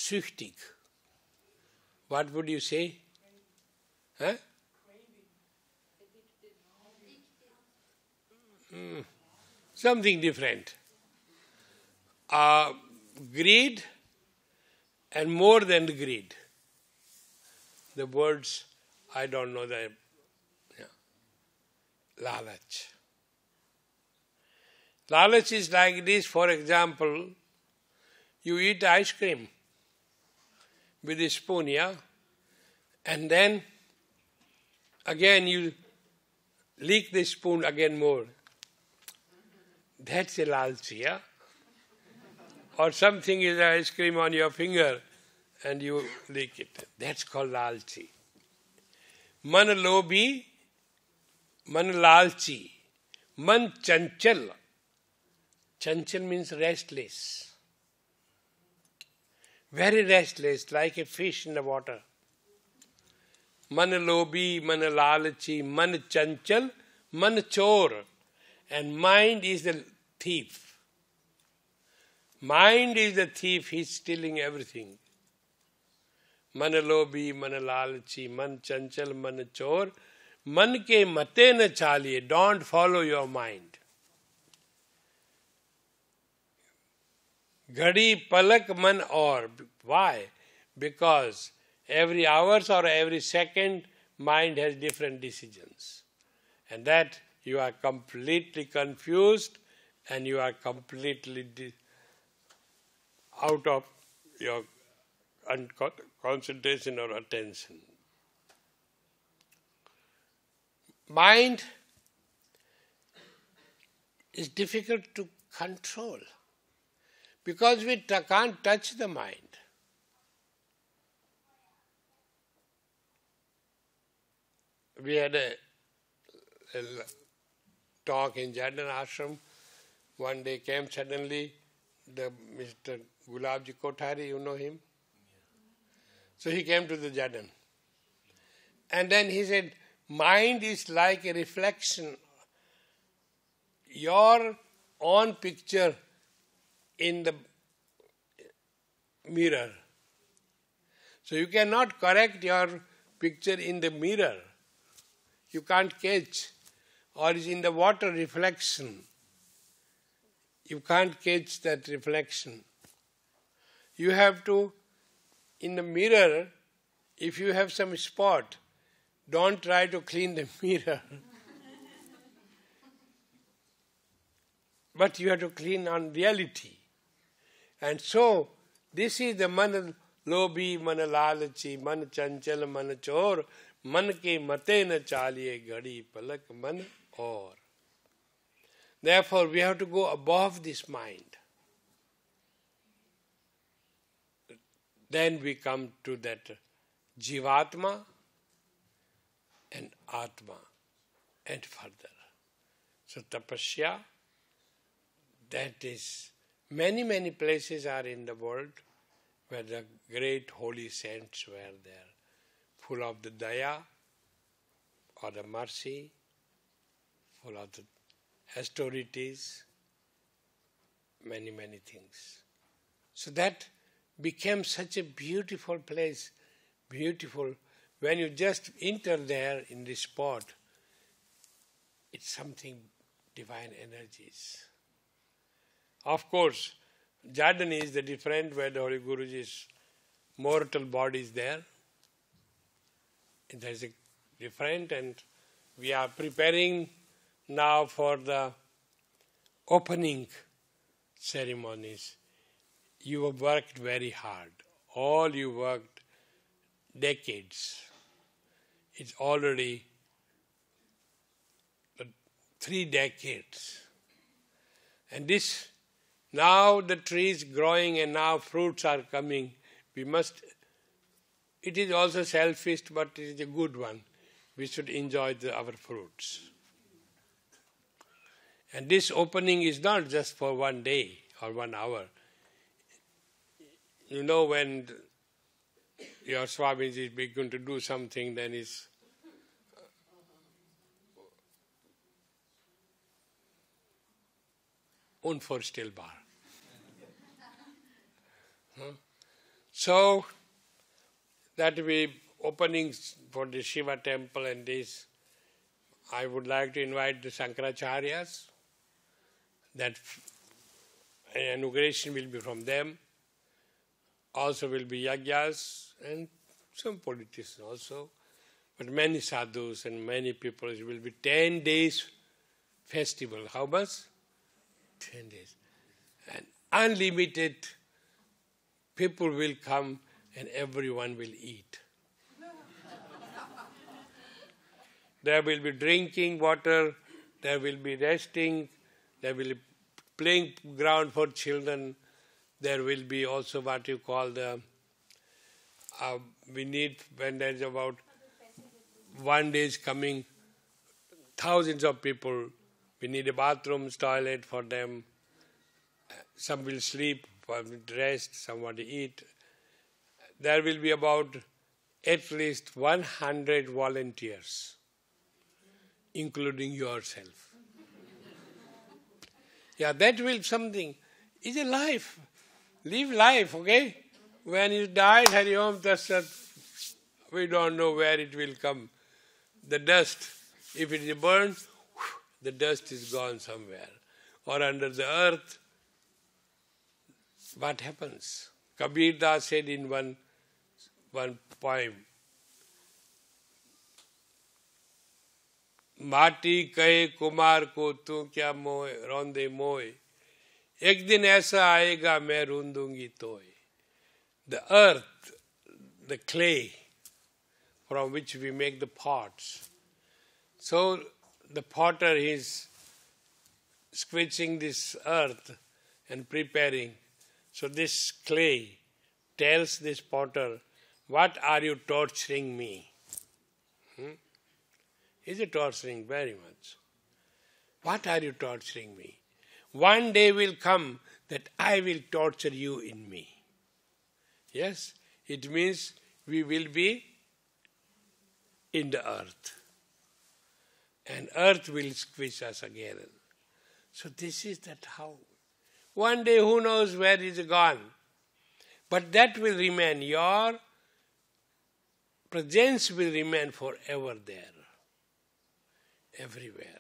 süchtig. What would you say? Huh? Something different. Greed and more than greed. The words, I don't know the lalach. Lalach is like this, for example, you eat ice cream with a spoon, yeah? And then again you lick the spoon again more. That's a lalchi, yeah? Or something is ice cream on your finger and you lick it. That's called lalchi. Man lobi, man lalchi, man chanchal. Chanchal means restless. Very restless, like a fish in the water. Man lobi, man lalchi, man chanchal, man chor. And mind is the thief. Mind is the thief, he's stealing everything. Man lobi, man lalchi, man chanchal, man chor. Man ke mate na chaliye, don't follow your mind. Ghadi palak man aur. Why? Because every hour or every second, mind has different decisions. And that you are completely confused and you are completely out of your concentration or attention. Mind is difficult to control because we can't touch the mind. We had a talk in Jadon Ashram. One day came suddenly the Mr. Gulabji Kothari, you know him? Yeah. So he came to the Jadon. And then he said, mind is like a reflection. Your own picture in the mirror. So you cannot correct your picture in the mirror. You can't catch. Or is in the water reflection. You can't catch that reflection. You have to, in the mirror, if you have some spot, don't try to clean the mirror. But you have to clean on reality. And so, this is the man lobi, man lalachi, man chanchal, man chor, man ke mate na chaliye ghadi palak man aur. Therefore, we have to go above this mind. Then we come to that Jivatma and Atma and further. So tapasya, that is, many places are in the world where the great holy saints were there, full of the daya or the mercy, full of the austerities, many things. So that became such a beautiful place, beautiful. When you just enter there in this spot, it's something divine energies. Of course, Jadon is the different where the Holy Guruji's mortal body is there. There is a different, and we are preparing now for the opening ceremonies. You have worked very hard. All you worked decades. It's already 3 decades. And this, now the tree is growing and now fruits are coming. We must, it is also selfish, but it is a good one. We should enjoy our fruits. And this opening is not just for 1 day or 1 hour. You know, when your Swamiji is begun to do something, then it's unvorstellbar. So that will be openings for the Shiva temple and this. I would like to invite the Shankaracharyas. That inauguration will be from them. Also will be yagyas and some politicians also. But many sadhus and many people. It will be 10 days festival. How much? 10 days. And unlimited people will come and everyone will eat. There will be drinking water, there will be resting, there will be playing ground for children, there will be also what you call the, we need, when there's about 1 day is coming, thousands of people, we need a bathroom, toilet for them. Some will sleep, some will rest, some want to eat. There will be about at least 100 volunteers, including yourself. Yeah, that will something. It's a life. Live life, okay? When you die, Hari Om Tat Sat, we don't know where it will come. The dust, if it is burned, the dust is gone somewhere. Or under the earth, what happens? Kabir Das said in one poem, माटी कहे कुमार को तू क्या मोए रौंदे मोए एक दिन ऐसा आएगा मैं रूंदूंगी तोय. The earth, the clay from which we make the pots. So the potter is squeezing this earth and preparing. So this clay tells this potter, what are you torturing me? Is it torturing very much? What are you torturing me? One day will come that I will torture you in me. Yes, it means we will be in the earth. And earth will squeeze us again. So this is that how. One day who knows where it is gone. But that will remain. Your presence will remain forever there. Everywhere.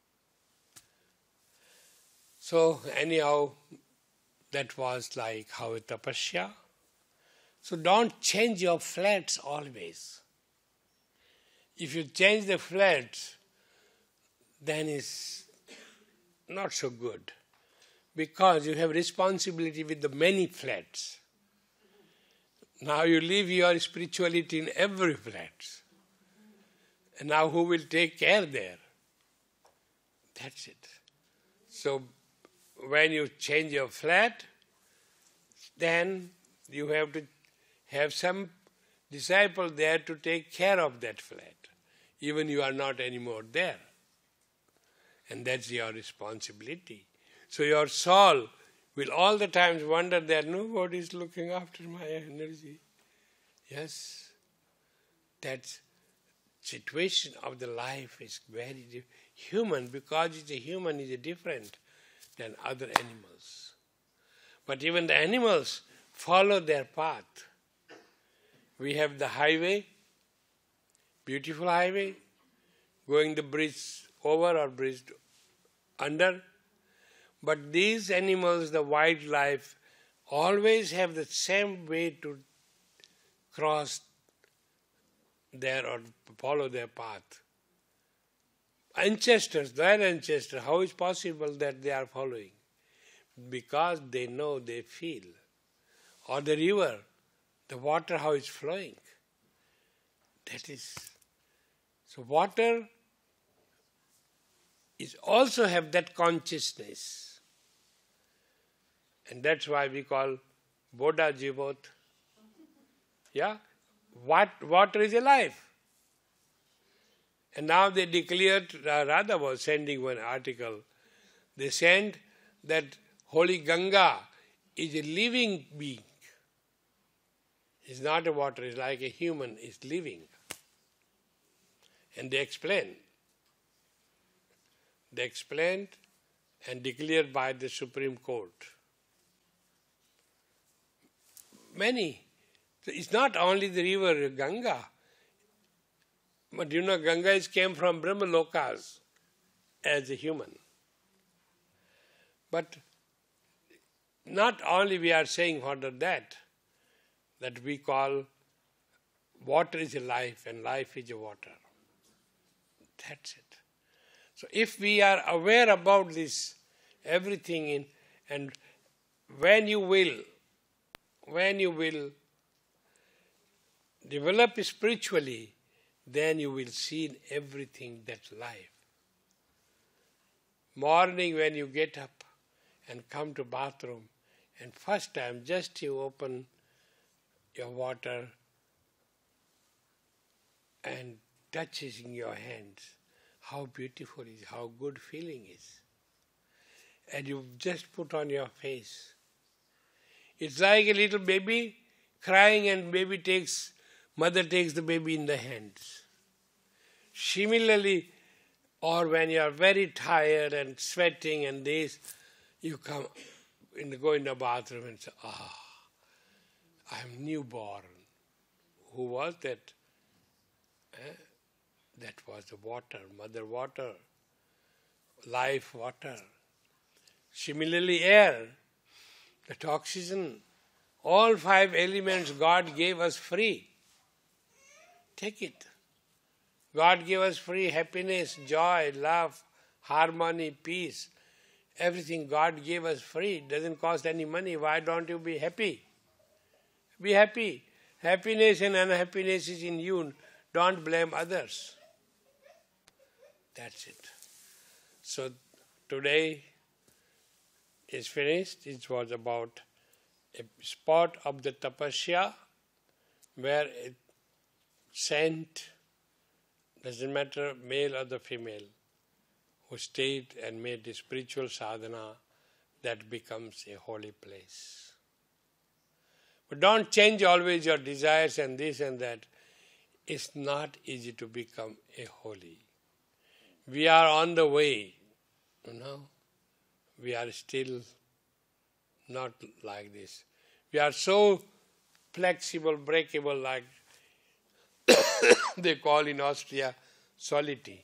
So anyhow, that was like how a tapasya. So don't change your flats always. If you change the flats, then it's not so good. Because you have responsibility with the many flats. Now you live your spirituality in every flat. And now who will take care there? That's it. So when you change your flat, then you have to have some disciple there to take care of that flat. Even you are not anymore there. And that's your responsibility. So your soul will all the times wonder that nobody is looking after my energy. Yes, that situation of the life is very human, because it's a human is different than other animals. But even the animals follow their path. We have the highway, beautiful highway, going the bridge over or bridge under. But these animals, the wildlife, always have the same way to cross there or follow their path. Ancestors, their ancestors, how is possible that they are following? Because they know, they feel. Or the river, the water, how it's flowing. That is. So water is also have that consciousness. And that's why we call Bodha Jivot. Yeah? Water is alive. And now they declared, Radha was sending one article, they sent that Holy Ganga is a living being. It's not a water, it's like a human, it's living. And they explained. They explained and declared by the Supreme Court. Many So it's not only the river Ganga, but you know Ganga came from Brahma Lokas as a human. But not only we are saying further that we call water is a life and life is a water. That's it. So if we are aware about this, everything and when you will develop spiritually, then you will see in everything that's life. Morning when you get up and come to bathroom, and first time just you open your water and touches in your hands, how beautiful it is, how good feeling is. And you just put on your face. It's like a little baby crying and mother takes the baby in the hands. Similarly, or when you are very tired and sweating and this, you go in the bathroom and say, I am newborn. Who was that? That was the water, mother water, life water. Similarly, air, that oxygen, all 5 elements God gave us free. Take it. God gave us free happiness, joy, love, harmony, peace. Everything God gave us free. It doesn't cost any money. Why don't you be happy? Be happy. Happiness and unhappiness is in you. Don't blame others. That's it. So today is finished. It was about a spot of the tapasya where a saint, doesn't matter male or the female, who stayed and made the spiritual sadhana, that becomes a holy place. But don't change always your desires and this and that. It's not easy to become a holy. We are on the way, We are still not like this. We are so flexible, breakable, like they call in Austria, solidity.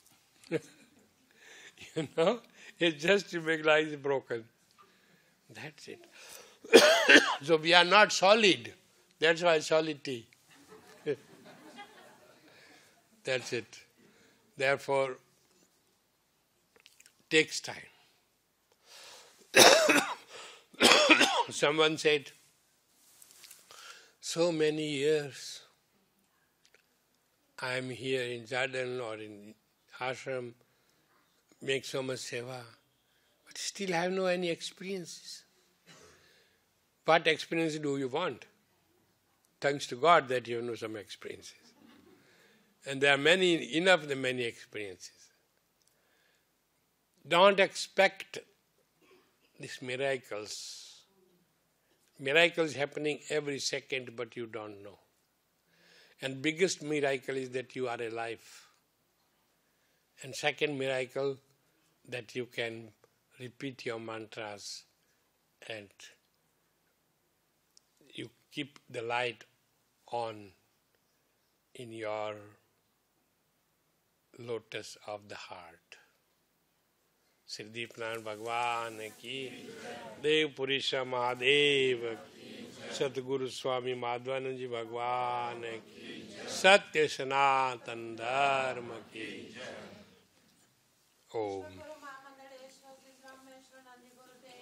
It's just to make life broken. That's it. So we are not solid. That's why solidity. That's it. Therefore, takes time. Someone said, so many years I am here in Jardin or in ashram, make so much seva, but still I have no any experiences. What experience do you want? Thanks to God that you know some experiences. And there are many experiences. Don't expect these miracles. Miracles happening every second, but you don't know. And biggest miracle is that you are alive. And second miracle, that you can repeat your mantras and you keep the light on in your lotus of the heart. Sri Deepnarayan Bhagwan ki, Dev Purisha Mahadev, Satguru Swami Madhvanand Ji Bhagwan ki, Satya Sanatan Dharma ki. Om.